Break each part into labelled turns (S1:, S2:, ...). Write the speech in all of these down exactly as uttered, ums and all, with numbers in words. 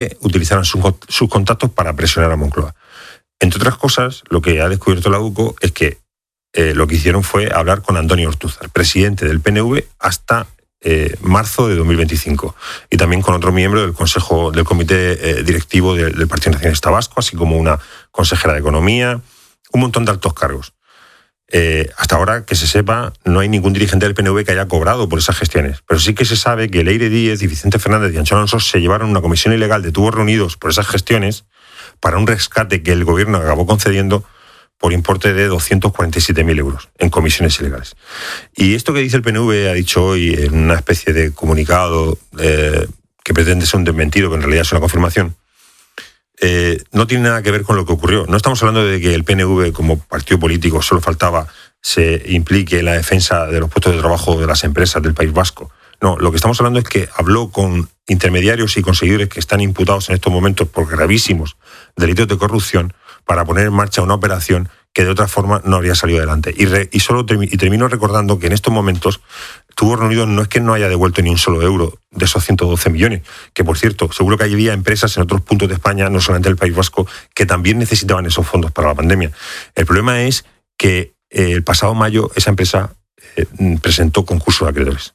S1: utilizaran sus, sus contactos para presionar a Moncloa. Entre otras cosas, lo que ha descubierto la UCO es que eh, lo que hicieron fue hablar con Antonio Ortúzar, presidente del P N V hasta eh, marzo de dos mil veinticinco, y también con otro miembro del Consejo del Comité eh, Directivo de, del Partido Nacionalista Vasco, así como una consejera de Economía, un montón de altos cargos. Eh, hasta ahora, que se sepa, no hay ningún dirigente del P N V que haya cobrado por esas gestiones, pero sí que se sabe que Leire Díez y Vicente Fernández y Ancho Alonso se llevaron una comisión ilegal de tubos reunidos por esas gestiones para un rescate que el gobierno acabó concediendo por importe de doscientos cuarenta y siete mil euros en comisiones ilegales. Y esto que dice el P N V ha dicho hoy en una especie de comunicado eh, que pretende ser un desmentido, pero en realidad es una confirmación, eh, no tiene nada que ver con lo que ocurrió. No estamos hablando de que el P N V como partido político, solo faltaba, se implique en la defensa de los puestos de trabajo de las empresas del País Vasco. No, lo que estamos hablando es que habló con intermediarios y conseguidores que están imputados en estos momentos por gravísimos delitos de corrupción para poner en marcha una operación que de otra forma no habría salido adelante. Y, re, y solo termi, y termino recordando que en estos momentos Tubos Reunidos no es que no haya devuelto ni un solo euro de esos ciento doce millones, que por cierto, seguro que había empresas en otros puntos de España, no solamente del País Vasco, que también necesitaban esos fondos para la pandemia. El problema es que eh, el pasado mayo esa empresa eh, presentó concurso de acreedores.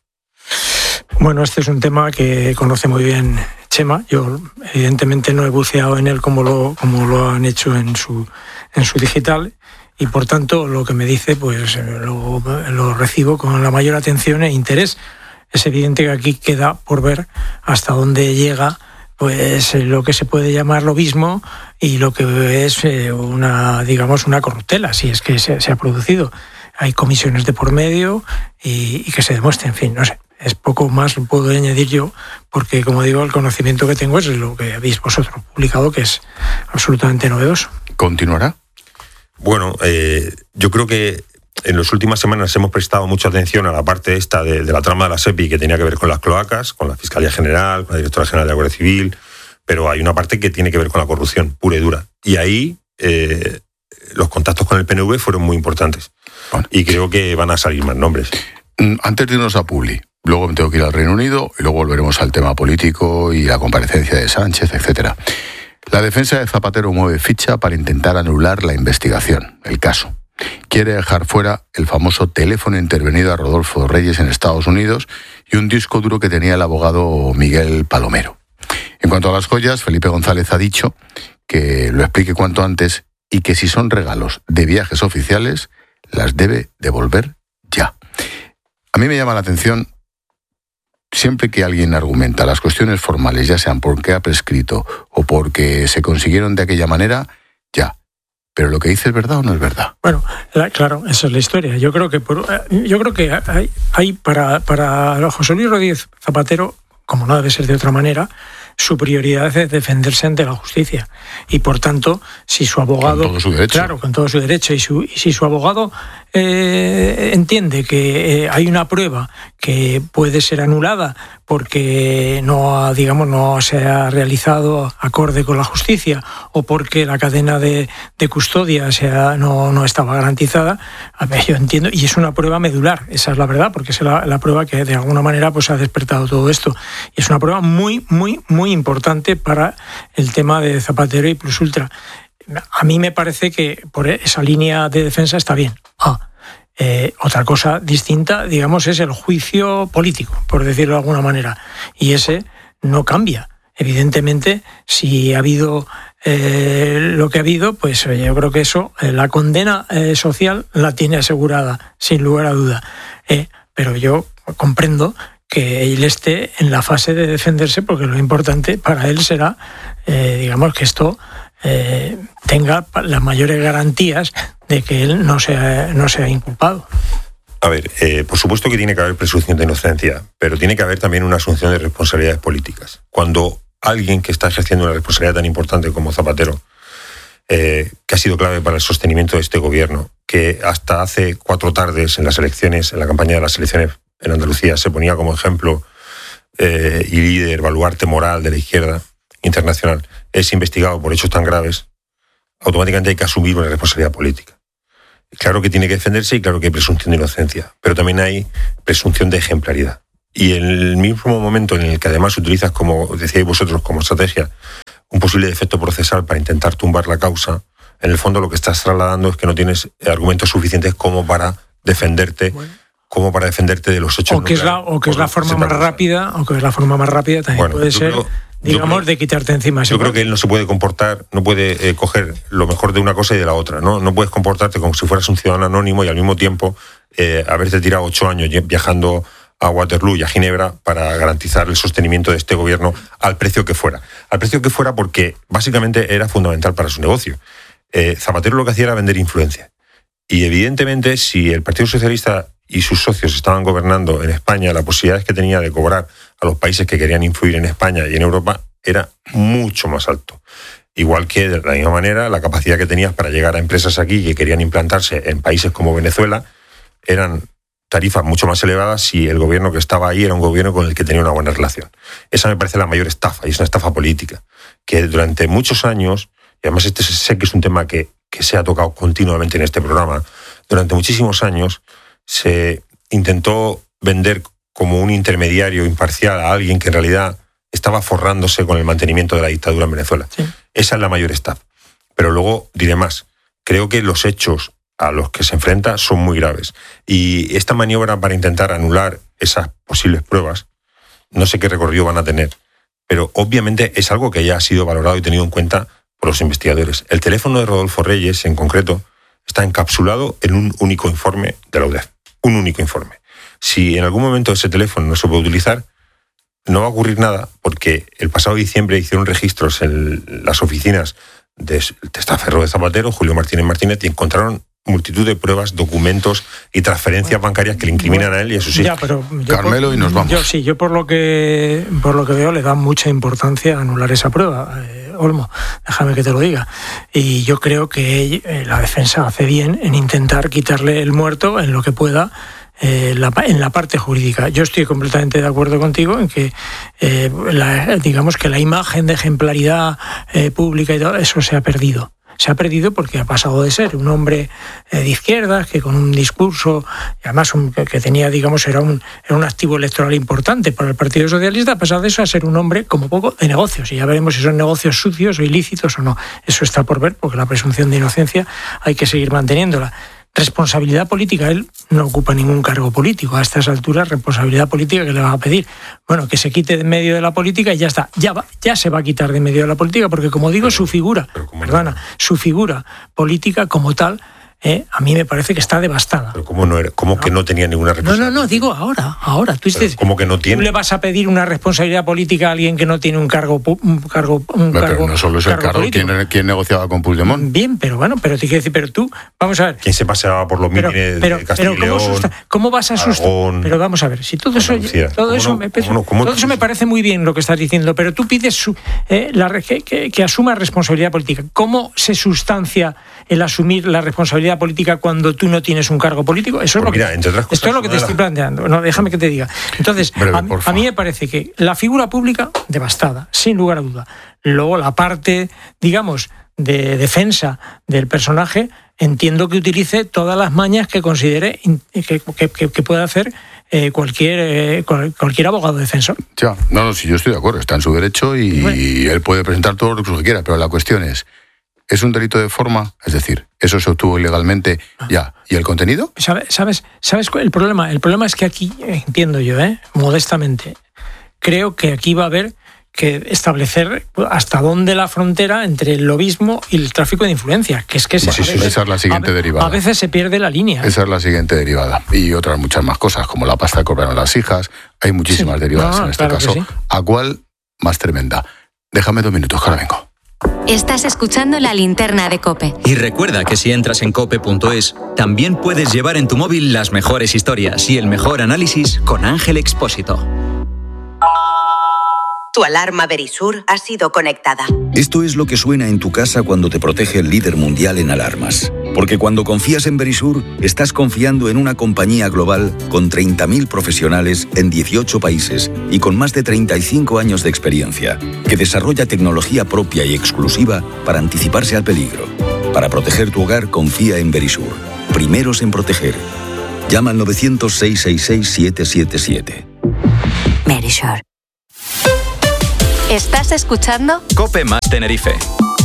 S2: Bueno, este es un tema que conoce muy bien Chema. Yo evidentemente no he buceado en él como lo, como lo han hecho en su, en su digital, y por tanto lo que me dice pues lo, lo recibo con la mayor atención e interés. Es evidente que aquí queda por ver hasta dónde llega pues lo que se puede llamar lobismo y lo que es una, digamos, una corruptela, si es que se, se ha producido. Hay comisiones de por medio y, y que se demuestre, en fin, no sé. Es poco más lo puedo añadir yo, porque como digo, el conocimiento que tengo es lo que habéis vosotros publicado, que es absolutamente novedoso.
S3: ¿Continuará?
S1: Bueno, eh, yo creo que en las últimas semanas hemos prestado mucha atención a la parte esta de, de la trama de la SEPI, que tenía que ver con las cloacas, con la Fiscalía General, con la Directora General de la Guardia Civil, pero hay una parte que tiene que ver con la corrupción pura y dura. Y ahí eh, los contactos con el P N V fueron muy importantes. Bueno. Y creo que van a salir más nombres.
S3: Antes de irnos a Publi, luego me tengo que ir al Reino Unido y luego volveremos al tema político y la comparecencia de Sánchez, etcétera. La defensa de Zapatero mueve ficha para intentar anular la investigación, el caso. Quiere dejar fuera el famoso teléfono intervenido a Rodolfo Reyes en Estados Unidos y un disco duro que tenía el abogado Miguel Palomero. En cuanto a las joyas, Felipe González ha dicho que lo explique cuanto antes y que si son regalos de viajes oficiales, las debe devolver ya. A mí me llama la atención, siempre que alguien argumenta las cuestiones formales, ya sean porque ha prescrito o porque se consiguieron de aquella manera, ya. Pero lo que dice es verdad o no es verdad.
S2: Bueno, la, claro, esa es la historia. Yo creo que por, yo creo que hay, hay para, para José Luis Rodríguez Zapatero, como no debe ser de otra manera, su prioridad es defenderse ante la justicia. Y por tanto, si su abogado...
S3: Con todo su derecho.
S2: Claro, con todo su derecho. Y, su, y si su abogado eh, entiende que eh, hay una prueba que puede ser anulada porque no, digamos, no se ha realizado acorde con la justicia o porque la cadena de, de custodia sea, no, no estaba garantizada, a ver, yo entiendo, y es una prueba medular, esa es la verdad, porque es la, la prueba que de alguna manera pues ha despertado todo esto. Y es una prueba muy, muy, muy importante para el tema de Zapatero y Plus Ultra. A mí me parece que por esa línea de defensa está bien. Ah, Eh, otra cosa distinta, digamos, es el juicio político, por decirlo de alguna manera. Y ese no cambia. Evidentemente, si ha habido eh, lo que ha habido, pues yo creo que eso, eh, la condena eh, social la tiene asegurada, sin lugar a duda. Eh, pero yo comprendo que él esté en la fase de defenderse, porque lo importante para él será, eh, digamos, que esto eh, tenga las mayores garantías de que él no sea, no sea inculpado.
S1: A ver, eh, por supuesto que tiene que haber presunción de inocencia, pero tiene que haber también una asunción de responsabilidades políticas. Cuando alguien que está ejerciendo una responsabilidad tan importante como Zapatero, eh, que ha sido clave para el sostenimiento de este gobierno, que hasta hace cuatro tardes en las elecciones, en la campaña de las elecciones en Andalucía, se ponía como ejemplo eh, y líder, baluarte moral de la izquierda internacional, es investigado por hechos tan graves, automáticamente hay que asumir una responsabilidad política. Claro que tiene que defenderse y claro que hay presunción de inocencia, pero también hay presunción de ejemplaridad. y en el mismo momento en el que además utilizas, como decíais vosotros, como estrategia, un posible defecto procesal para intentar tumbar la causa, en el fondo lo que estás trasladando es que no tienes argumentos suficientes como para defenderte, bueno. como para defenderte de los hechos.
S2: O que es la, o que es la forma más rápida, o que es la forma más rápida también bueno, puede ser, creo, digamos, creo, de quitarte encima.
S1: Yo creo que él no se puede comportar, no puede eh, coger lo mejor de una cosa y de la otra, ¿no? No puedes comportarte como si fueras un ciudadano anónimo y al mismo tiempo eh, haberte tirado ocho años viajando a Waterloo y a Ginebra para garantizar el sostenimiento de este gobierno al precio que fuera. Al precio que fuera porque básicamente era fundamental para su negocio. Eh, Zapatero lo que hacía era vender influencia. Y evidentemente si el Partido Socialista y sus socios estaban gobernando en España, las posibilidades que tenía de cobrar a los países que querían influir en España y en Europa era mucho más alto. Igual que de la misma manera la capacidad que tenías para llegar a empresas aquí que querían implantarse en países como Venezuela eran tarifas mucho más elevadas si el gobierno que estaba ahí era un gobierno con el que tenía una buena relación. Esa me parece la mayor estafa, y es una estafa política, que durante muchos años, y además este sé que es un tema que, que se ha tocado continuamente en este programa, durante muchísimos años se intentó vender como un intermediario imparcial a alguien que en realidad estaba forrándose con el mantenimiento de la dictadura en Venezuela. Sí. Esa es la mayor estafa. Pero luego diré más, creo que los hechos a los que se enfrenta son muy graves. Y esta maniobra para intentar anular esas posibles pruebas, no sé qué recorrido van a tener, pero obviamente es algo que ya ha sido valorado y tenido en cuenta por los investigadores. El teléfono de Rodolfo Reyes, en concreto, está encapsulado en un único informe de la U D E F. Un único informe. Si en algún momento ese teléfono no se puede utilizar, no va a ocurrir nada, porque el pasado diciembre hicieron registros en las oficinas de Testaferro de Zapatero, Julio Martínez Martínez, y encontraron multitud de pruebas, documentos y transferencias bueno, bancarias que le incriminan bueno, a él y a sus hijos.
S3: Ya, pero Carmelo, por, y nos vamos.
S2: Yo sí, yo por lo que por lo que veo le da mucha importancia a anular esa prueba, eh, Olmo, déjame que te lo diga. Y yo creo que eh, la defensa hace bien en intentar quitarle el muerto en lo que pueda, eh, la, en la parte jurídica. Yo estoy completamente de acuerdo contigo en que eh, la, digamos que la imagen de ejemplaridad eh, pública y todo eso se ha perdido. Se ha perdido porque ha pasado de ser un hombre eh, de izquierdas que con un discurso, y además un, que, que tenía, digamos, era un, era un activo electoral importante para el Partido Socialista, ha pasado de eso a ser un hombre como poco de negocios. Y ya veremos si son negocios sucios o ilícitos o no. Eso está por ver, porque la presunción de inocencia hay que seguir manteniéndola. Responsabilidad política, él no ocupa ningún cargo político. A estas alturas, responsabilidad política que le van a pedir. Bueno, que se quite de medio de la política y ya está. Ya va, ya se va a quitar de medio de la política, porque como digo, pero, su figura, perdona, no. su figura política como tal, Eh, a mí me parece que está devastada.
S1: Pero ¿cómo, no era, cómo no. que no tenía ninguna responsabilidad?
S2: No, no, no, digo ahora, ahora. Tú, dices,
S1: ¿cómo que no tiene?
S2: ¿Tú le vas a pedir una responsabilidad política a alguien que no tiene un cargo un cargo un
S3: pero
S2: cargo
S3: no solo es el cargo, ¿quién, ¿quién negociaba con Puigdemont?
S2: Bien, pero bueno, pero te quiero decir, pero tú, vamos a ver.
S1: ¿Quién se paseaba por los mítines de Castilla y León?
S2: ¿cómo, ¿Cómo vas a sustituir? Pero vamos a ver, si todo eso, todo eso, no, me, no, todo eso me parece muy bien lo que estás diciendo, pero tú pides su, eh, la, que, que, que asuma responsabilidad política. ¿Cómo se sustancia el asumir la responsabilidad política cuando tú no tienes un cargo político? Eso es lo que, mira, entre otras cosas, esto es lo que te estoy planteando. No, déjame que te diga. Entonces, Breve, a, a mí me parece que la figura pública, devastada, sin lugar a duda. Luego, la parte, digamos, de defensa del personaje, entiendo que utilice todas las mañas que considere que, que, que, que pueda hacer eh, cualquier eh, cualquier abogado defensor.
S3: Ya, no, no, sí, yo estoy de acuerdo, está en su derecho y, bueno. y él puede presentar todo lo que quiera, pero la cuestión es, ¿es un delito de forma? Es decir, ¿eso se obtuvo ilegalmente? Ya. ¿Y el contenido?
S2: ¿Sabes, sabes, sabes cuál es el problema? El problema es que aquí, entiendo yo, ¿eh? modestamente, creo que aquí va a haber que establecer hasta dónde la frontera entre el lobismo y el tráfico de influencias, que es que
S3: sí,
S2: a
S3: sí,
S2: veces,
S3: esa es la siguiente
S2: a,
S3: derivada.
S2: A veces se pierde la línea.
S3: Esa es la siguiente derivada. Y otras muchas más cosas, como la pasta que cobraron las hijas. Hay muchísimas sí, derivadas no, en este claro caso. Sí. ¿A cuál más tremenda? Déjame dos minutos, que ahora vengo.
S4: Estás escuchando La Linterna de COPE.
S5: Y recuerda que si entras en cope punto es, también puedes llevar en tu móvil las mejores historias y el mejor análisis con Ángel Expósito.
S6: Tu alarma Verisur ha sido conectada.
S7: Esto es lo que suena en tu casa cuando te protege el líder mundial en alarmas. Porque cuando confías en Verisur, estás confiando en una compañía global con treinta mil profesionales en dieciocho países y con más de treinta y cinco años de experiencia, que desarrolla tecnología propia y exclusiva para anticiparse al peligro. Para proteger tu hogar, confía en Verisur. Primeros en proteger. Llama al nueve cero cero, seis seis seis, siete siete siete.
S4: Verisure. ¿Estás escuchando?
S5: Cope más Tenerife.